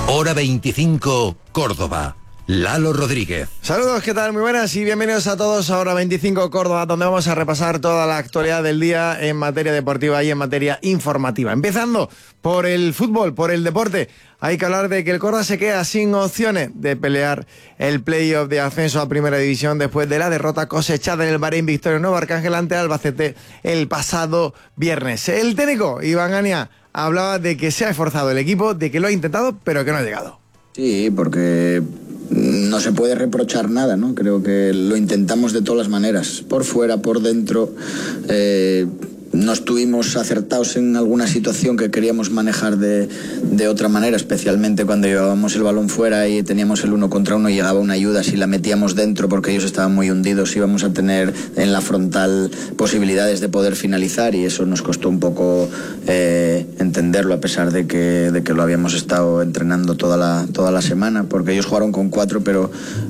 Hora 25, Córdoba. Lalo Rodríguez. Saludos, ¿qué tal? Muy buenas y bienvenidos a todos a Hora 25 Córdoba, donde vamos a repasar toda la actualidad del día en materia deportiva y en materia informativa. Empezando por el fútbol, por el deporte. Hay que hablar de que el Córdoba se queda sin opciones de pelear el playoff de ascenso a Primera División después de la derrota cosechada en el Bahrein Victoria Nuevo Arcángel ante Albacete el pasado viernes. El técnico Iván Ania hablaba de que se ha esforzado el equipo, de que lo ha intentado, pero que no ha llegado. Sí, porque no se puede reprochar nada, ¿no? Creo que lo intentamos de todas las maneras, por fuera, por dentro. No estuvimos acertados en alguna situación que queríamos manejar de otra manera, especialmente cuando llevábamos el balón fuera y teníamos el 1 contra 1 y llegaba una ayuda. Si la metíamos dentro porque ellos estaban muy hundidos, íbamos a tener en la frontal posibilidades de poder finalizar, y eso nos costó un poco entenderlo, a pesar de que lo habíamos estado entrenando toda la semana, porque ellos jugaron con 4, pero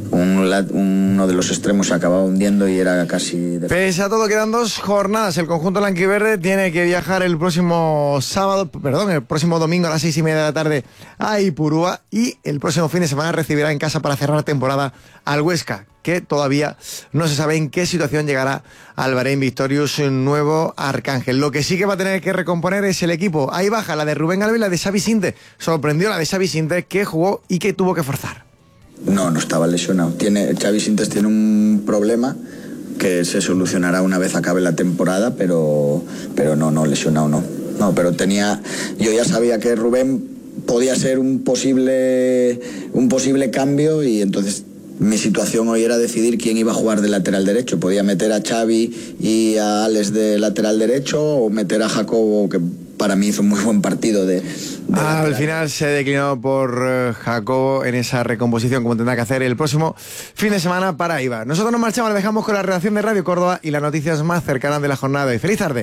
uno de los extremos se acababa hundiendo y era casi... Pese a todo, quedan 2 jornadas. El conjunto blanquiverde tiene que viajar el próximo domingo a las 6:30 de la tarde a Ipurúa, y el próximo fin de semana recibirá en casa para cerrar temporada al Huesca, que todavía no se sabe en qué situación llegará al Bahrein Victorious Nuevo Arcángel. Lo que sí que va a tener que recomponer es el equipo. Ahí baja la de Rubén Alves y la de Xavi Sinte. Sorprendió la de Xavi Sinte, que jugó y que tuvo que forzar. No estaba lesionado. Xavi Sintes tiene un problema que se solucionará una vez acabe la temporada, pero no lesionado no. No, pero yo ya sabía que Rubén podía ser un posible cambio, y entonces mi situación hoy era decidir quién iba a jugar de lateral derecho. Podía meter a Xavi y a Alex de lateral derecho, o meter a Jacobo, que para mí hizo un muy buen partido al final se declinó por Jacobo en esa recomposición, como tendrá que hacer el próximo fin de semana para Ibar. Nosotros nos marchamos, le dejamos con la redacción de Radio Córdoba y las noticias más cercanas de la jornada de hoy. ¡Feliz tarde!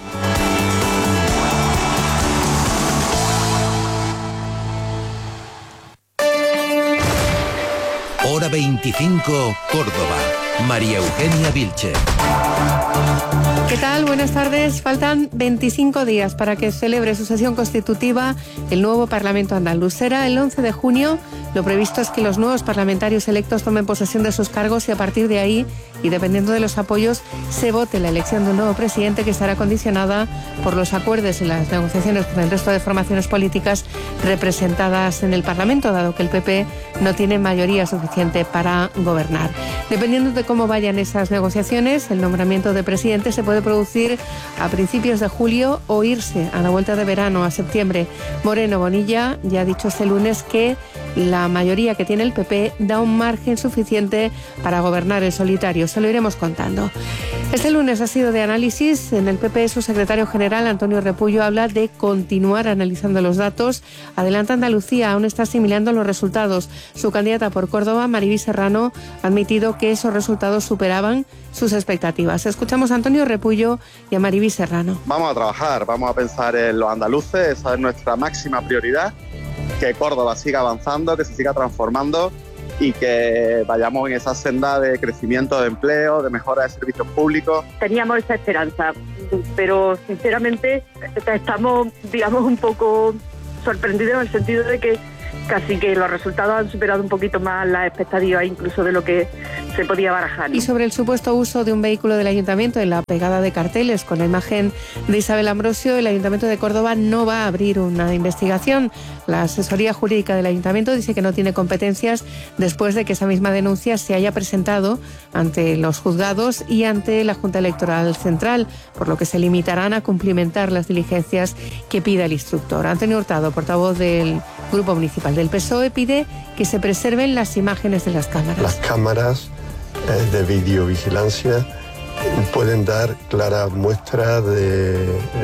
Hora 25, Córdoba. María Eugenia Vilche. ¿Qué tal? Buenas tardes. Faltan 25 días para que celebre su sesión constitutiva el nuevo Parlamento andaluz. Será el 11 de junio. Lo previsto es que los nuevos parlamentarios electos tomen posesión de sus cargos y a partir de ahí, y dependiendo de los apoyos, se vote la elección de un nuevo presidente, que estará condicionada por los acuerdos en las negociaciones con el resto de formaciones políticas representadas en el Parlamento, dado que el PP no tiene mayoría suficiente para gobernar. Dependiendo de cómo vayan esas negociaciones, el nombramiento de presidente se puede producir a principios de julio o irse a la vuelta de verano, a septiembre. Moreno Bonilla ya ha dicho este lunes que la mayoría que tiene el PP da un margen suficiente para gobernar en solitario. Se lo iremos contando. Este lunes ha sido de análisis. En el PP, su secretario general, Antonio Repullo, habla de continuar analizando los datos. Adelanta Andalucía, aún está asimilando los resultados. Su candidata por Córdoba, Mariví Serrano, ha admitido que esos resultados superaban sus expectativas. Escuchamos a Antonio Repullo y a Mariví Serrano. Vamos a trabajar, vamos a pensar en los andaluces. Esa es nuestra máxima prioridad. Que Córdoba siga avanzando, que se siga transformando y que vayamos en esa senda de crecimiento de empleo, de mejora de servicios públicos. Teníamos esa esperanza, pero sinceramente estamos, digamos, un poco sorprendidos en el sentido de que casi que los resultados han superado un poquito más las expectativas incluso de lo que se podía barajar, ¿no? Y sobre el supuesto uso de un vehículo del Ayuntamiento en la pegada de carteles con la imagen de Isabel Ambrosio, el Ayuntamiento de Córdoba no va a abrir una investigación. La asesoría jurídica del Ayuntamiento dice que no tiene competencias después de que esa misma denuncia se haya presentado ante los juzgados y ante la Junta Electoral Central, por lo que se limitarán a cumplimentar las diligencias que pida el instructor. Antonio Hurtado, portavoz del Grupo Municipal del PSOE, pide que se preserven las imágenes de las cámaras. Las cámaras de videovigilancia pueden dar clara muestra de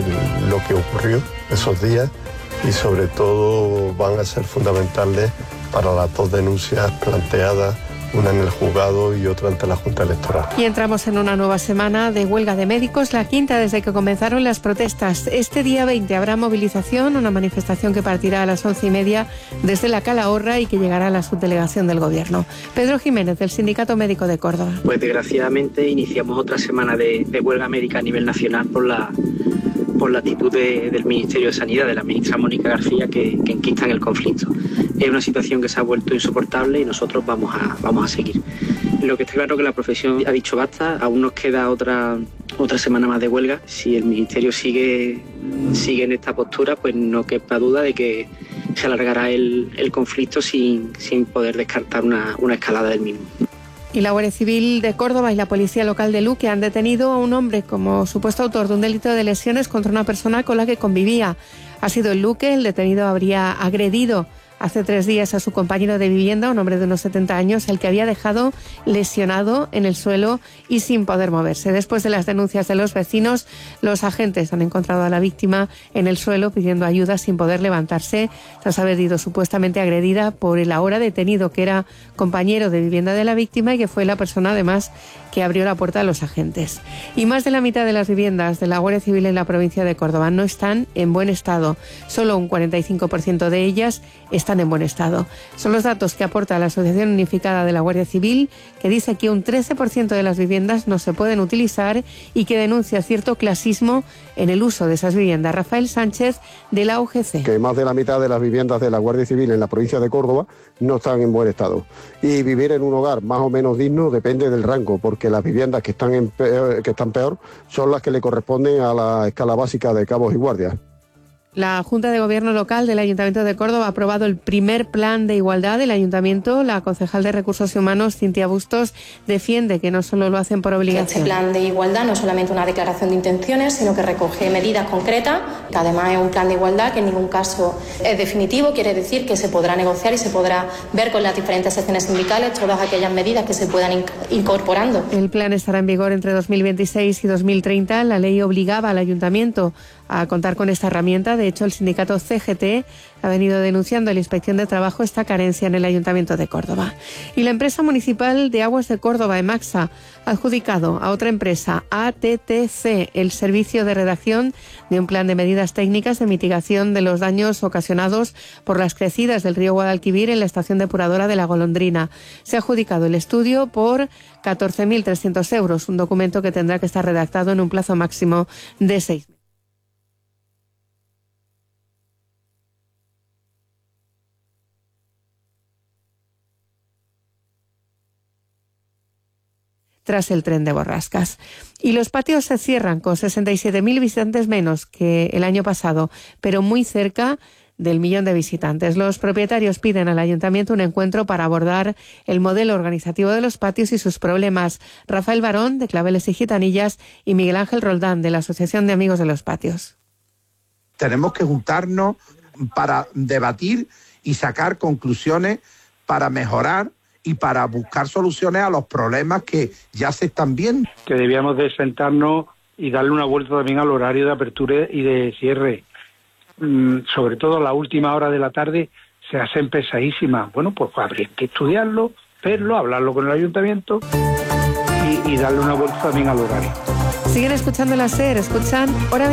lo que ocurrió esos días, y sobre todo van a ser fundamentales para las 2 denuncias planteadas, una en el juzgado y otra ante la Junta Electoral. Y entramos en una nueva semana de huelga de médicos, la 5ª desde que comenzaron las protestas. Este día 20 habrá movilización, una manifestación que partirá a las 11:30 desde la Calahorra y que llegará a la subdelegación del Gobierno. Pedro Jiménez, del Sindicato Médico de Córdoba. Pues desgraciadamente iniciamos otra semana de huelga médica a nivel nacional por por la actitud del Ministerio de Sanidad, de la ministra Mónica García, que enquistan el conflicto. Es una situación que se ha vuelto insoportable y nosotros vamos a seguir. Lo que está claro es que la profesión ha dicho basta, aún nos queda otra semana más de huelga. Si el Ministerio sigue en esta postura, pues no quepa duda de que se alargará el conflicto sin poder descartar una escalada del mismo. Y la Guardia Civil de Córdoba y la Policía Local de Luque han detenido a un hombre como supuesto autor de un delito de lesiones contra una persona con la que convivía. Ha sido en Luque, el detenido habría agredido hace 3 días a su compañero de vivienda, un hombre de unos 70 años, el que había dejado lesionado en el suelo y sin poder moverse. Después de las denuncias de los vecinos, los agentes han encontrado a la víctima en el suelo pidiendo ayuda sin poder levantarse, tras haber sido supuestamente agredida por el ahora detenido, que era compañero de vivienda de la víctima y que fue la persona además que abrió la puerta a los agentes. Y más de la mitad de las viviendas de la Guardia Civil en la provincia de Córdoba no están en buen estado. Solo un 45% de ellas están en buen estado. Son los datos que aporta la Asociación Unificada de la Guardia Civil, que dice que un 13% de las viviendas no se pueden utilizar y que denuncia cierto clasismo en el uso de esas viviendas. Rafael Sánchez, de la UGC. Que más de la mitad de las viviendas de la Guardia Civil en la provincia de Córdoba no están en buen estado. Y vivir en un hogar más o menos digno depende del rango, porque las viviendas que están peor son las que le corresponden a la escala básica de cabos y guardias. La Junta de Gobierno Local del Ayuntamiento de Córdoba ha aprobado el primer plan de igualdad del Ayuntamiento. La concejal de Recursos Humanos, Cintia Bustos, defiende que no solo lo hacen por obligación. Este plan de igualdad no es solamente una declaración de intenciones, sino que recoge medidas concretas, que además es un plan de igualdad que en ningún caso es definitivo, quiere decir que se podrá negociar y se podrá ver con las diferentes secciones sindicales todas aquellas medidas que se puedan incorporando. El plan estará en vigor entre 2026 y 2030. La ley obligaba al Ayuntamiento a contar con esta herramienta. De hecho, el sindicato CGT ha venido denunciando a la Inspección de Trabajo esta carencia en el Ayuntamiento de Córdoba. Y la empresa municipal de Aguas de Córdoba, EMAXA, ha adjudicado a otra empresa, ATTC, el servicio de redacción de un plan de medidas técnicas de mitigación de los daños ocasionados por las crecidas del río Guadalquivir en la estación depuradora de La Golondrina. Se ha adjudicado el estudio por 14.300 euros, un documento que tendrá que estar redactado en un plazo máximo de 6 meses. Tras el tren de borrascas. Y los patios se cierran con 67.000 visitantes menos que el año pasado, pero muy cerca del 1.000.000 de visitantes. Los propietarios piden al Ayuntamiento un encuentro para abordar el modelo organizativo de los patios y sus problemas. Rafael Barón, de Claveles y Gitanillas, y Miguel Ángel Roldán, de la Asociación de Amigos de los Patios. Tenemos que juntarnos para debatir y sacar conclusiones para mejorar y para buscar soluciones a los problemas que ya se están viendo. Que debíamos de sentarnos y darle una vuelta también al horario de apertura y de cierre. Sobre todo la última hora de la tarde se hacen pesadísimas. Bueno, pues habría que estudiarlo, verlo, hablarlo con el ayuntamiento y darle una vuelta también al horario. Siguen escuchando la SER, escuchan Hora